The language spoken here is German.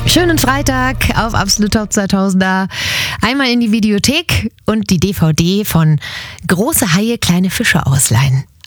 Schönen Freitag auf Absolut Top 2000er. Einmal in die Videothek und die DVD von Große Haie, kleine Fische ausleihen.